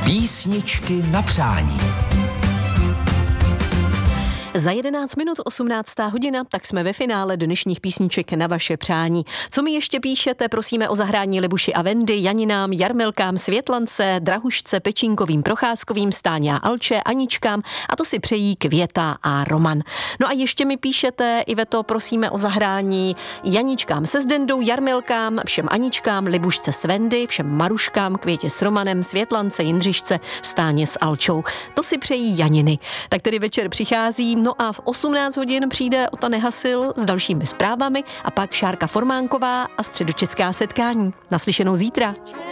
Písničky na přání. Za 11 minut 18. hodina, tak jsme ve finále dnešních písniček na vaše přání. Co mi ještě píšete? Prosíme o zahrání Libuši a Vendy, Janinám, Jarmilkám, Světlance, Drahušce, Pečínkovým, Procházkovým, Stáňa, Alče, Aničkám, a to si přejí Květa a Roman. No a ještě mi píšete, Iveto, prosíme o zahrání Janičkám se Zdendou, Jarmilkám, všem Aničkám, Libušce s Vendy, všem Maruškám, Květě s Romanem, Světlance, Jindřišce, Stáně s Alčou. To si přejí Janiny. Tak tedy večer přichází. No a v 18 hodin přijde Ota Nehasil s dalšími zprávami a pak Šárka Formánková a středočeská setkání. Naslyšenou zítra.